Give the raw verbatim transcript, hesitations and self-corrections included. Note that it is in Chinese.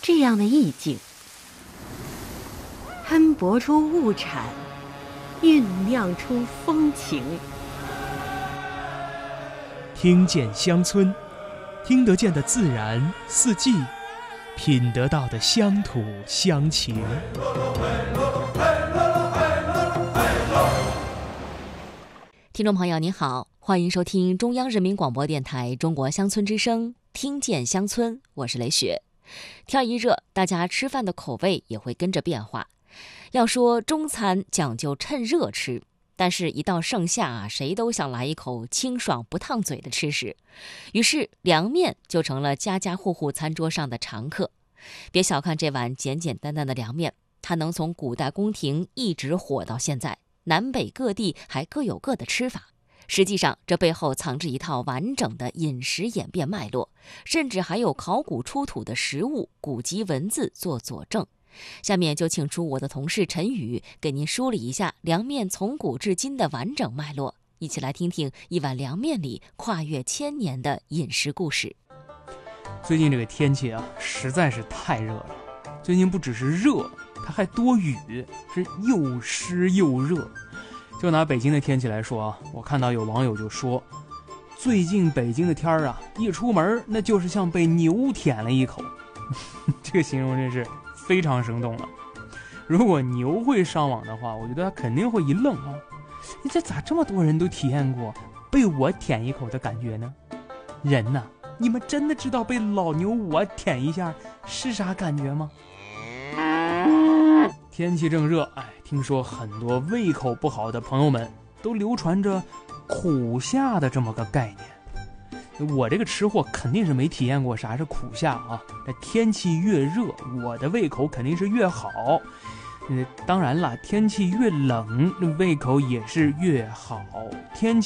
这样的意境，摊薄出物产，酝酿出风情。 听见乡村，听得见的自然四季，品得到的乡土乡情。 听众朋友您好，欢迎收听中央人民广播电台中国乡村之声，听见乡村，我是雷雪。天一热，大家吃饭的口味也会跟着变化。要说中餐讲究趁热吃，但是一到盛夏啊，谁都想来一口清爽不烫嘴的吃食，于是凉面就成了家家户户餐桌上的常客。别小看这碗简简单单的凉面，它能从古代宫廷一直火到现在，南北各地还各有各的吃法。实际上，这背后藏着一套完整的饮食演变脉络，甚至还有考古出土的食物、古籍文字做佐证。下面就请出我的同事陈宇，给您梳理一下凉面从古至今的完整脉络，一起来听听一碗凉面里跨越千年的饮食故事。 最近这个天气啊，实在是太热了。最近不只是热，它还多雨，是又湿又热。就拿北京的天气来说啊，我看到有网友就说，最近北京的天儿啊，一出门那就是像被牛舔了一口。这个形容真是非常生动了。如果牛会上网的话，我觉得他肯定会一愣啊，你这咋这么多人都体验过被我舔一口的感觉呢？人呐、啊，你们真的知道被老牛我舔一下是啥感觉吗？天气正热，哎，听说很多胃口不好的朋友们都流传着苦夏的这么个概念。我这个吃货肯定是没体验过啥是苦夏啊。这天气越热，我的胃口肯定是越好。呃，当然了，天气越冷，胃口也是越好。天气